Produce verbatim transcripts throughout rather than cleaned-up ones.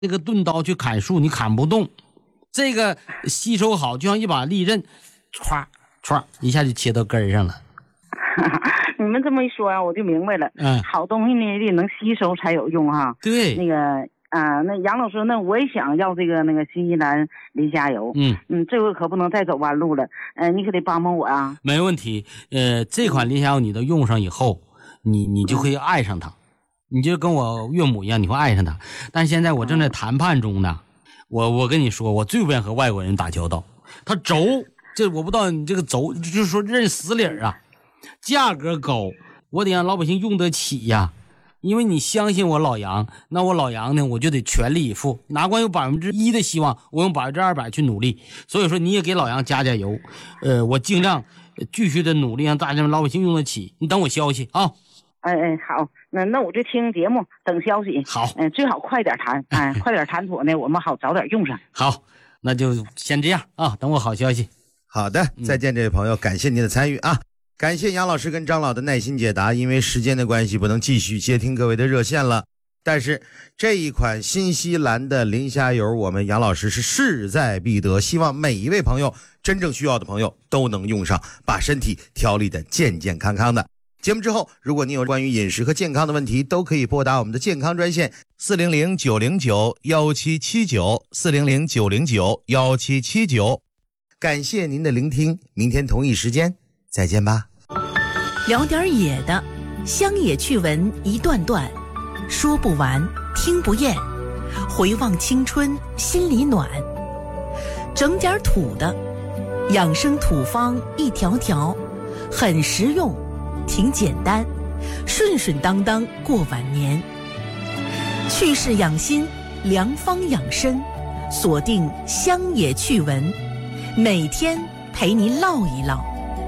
那个钝刀去砍树，你砍不动。这个吸收好，就像一把利刃，歘歘一下就切到根上了。 你们这么一说啊，我就明白了。 嗯， 好东西呢得能吸收才有用哈。 对， 那个啊、呃，那杨老师，那我也想要这个那个新西兰磷虾油。 嗯嗯，这回可不能再走弯路了。嗯、呃，你可得帮帮我啊。 没问题。呃，这款磷虾油你都用上以后，你你就会爱上它，你就跟我岳母一样，你会爱上它。但现在我正在谈判中呢。我我跟你说，我最不愿和外国人打交道。他轴，这我不知道你这个轴，就是说认死理啊，价格高，我得让老百姓用得起呀。因为你相信我老杨，那我老杨呢，我就得全力以赴，哪管有百分之一的希望，我用百分之二百去努力。所以说你也给老杨加加油，呃，我尽量继续的努力，让大家老百姓用得起。你等我消息啊。 哎哎，好，那那我就听节目，等消息。 好， 嗯、呃，最好快点谈，哎，快点谈妥呢，我们好早点用上。 好，那就先这样啊，等我好消息。 好的，再见，这位朋友，感谢您的参与啊。感谢杨老师跟张老的耐心解答，因为时间的关系不能继续接听各位的热线了。但是这一款新西兰的磷虾油，我们杨老师是势在必得，希望每一位朋友，真正需要的朋友都能用上，把身体调理的健健康康的。节目之后，如果你有关于饮食和健康的问题，都可以拨打我们的健康专线四零零九零九一七七九 四零零九零九一七七九。感谢您的聆听，明天同一时间再见吧。 聊点野的，乡野趣闻一段段，说不完，听不厌，回望青春，心里暖。整点土的，养生土方一条条，很实用，挺简单，顺顺当当过晚年。去世养心，良方养生，锁定乡野趣闻，每天陪您唠一唠。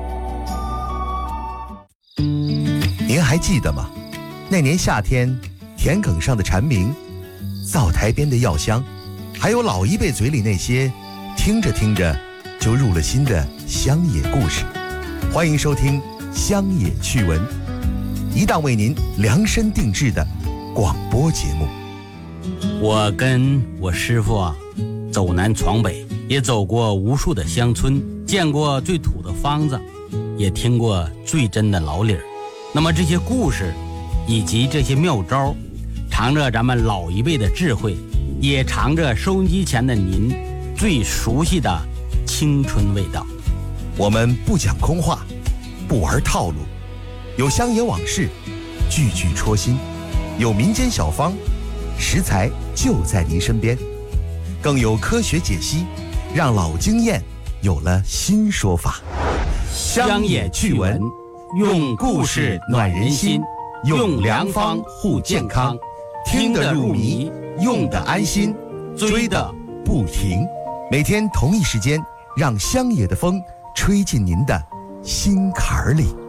您还记得吗？那年夏天，田埂上的蝉鸣，灶台边的药香，还有老一辈嘴里那些听着听着就入了心的乡野故事。欢迎收听乡野趣闻，一档为您量身定制的广播节目。 我跟我师父啊，走南闯北，也走过无数的乡村，见过最土的方子，也听过最真的老理儿。那么这些故事以及这些妙招，藏着咱们老一辈的智慧，也藏着收音机前的您最熟悉的青春味道。 我们不讲空话，不玩套路，有乡野往事，句句戳心；有民间小方，食材就在您身边；更有科学解析，让老经验有了新说法。 乡野趣闻，用故事暖人心，用良方护健康， 听得入迷，用得安心，追得不停。每天同一时间，让乡野的风吹进您的心坎里。